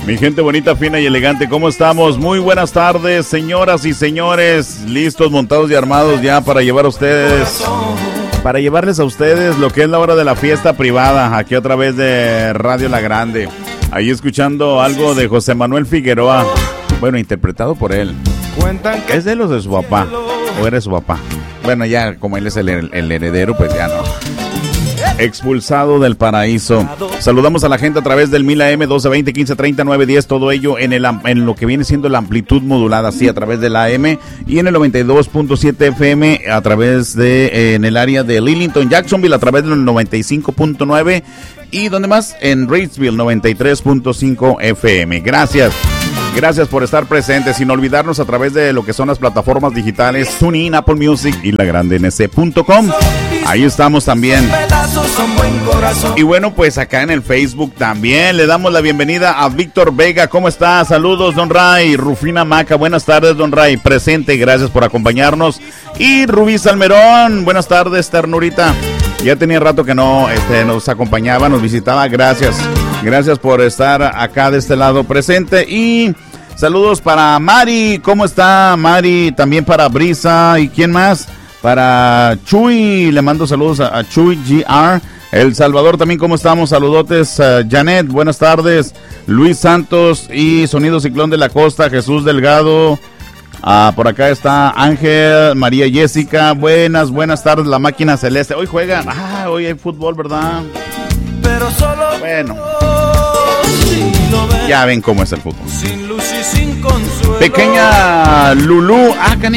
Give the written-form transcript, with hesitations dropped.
Mi gente bonita, fina y elegante, ¿cómo estamos? Muy buenas tardes, señoras y señores, listos, montados y armados ya para llevar a ustedes, para llevarles a ustedes lo que es la hora de la fiesta privada, aquí a través de Radio La Grande. Ahí escuchando algo de José Manuel Figueroa, bueno, interpretado por él. ¿Es de los de su papá o era su papá? Bueno, ya como él es el heredero, pues ya no. Expulsado del paraíso. Saludamos a la gente a través del 1000 AM, 1220, 1530, 910, todo ello en lo que viene siendo la amplitud modulada, sí, a través de la AM, y en el 92.7 FM a través de, en el área de Lillington, Jacksonville, a través del 95.9, y donde más, en Reidsville, 93.5 FM. Gracias por estar presentes, sin olvidarnos a través de lo que son las plataformas digitales TuneIn, Apple Music y lagrandenc.com. Ahí estamos también. Y bueno, pues acá en el Facebook también le damos la bienvenida a Víctor Vega. ¿Cómo está? Saludos, don Ray. Rufina Maca, buenas tardes, don Ray. Presente, gracias por acompañarnos. Y Rubí Salmerón, buenas tardes, ternurita. Ya tenía rato que no nos acompañaba, nos visitaba. Gracias por estar acá de este lado presente. Y saludos para Mari, ¿cómo está Mari? También para Brisa, ¿y quién más? Para Chuy, le mando saludos a Chuy GR. El Salvador también, ¿cómo estamos? Saludotes, Janet, buenas tardes. Luis Santos y Sonido Ciclón de la Costa, Jesús Delgado. Por acá está Ángel, María Jessica, buenas tardes, la máquina celeste. Hoy juegan, hoy hay fútbol, ¿verdad? Pero solo bueno, ya ven cómo es el fútbol. Sin luz y sin consuelo. Pequeña Lulú,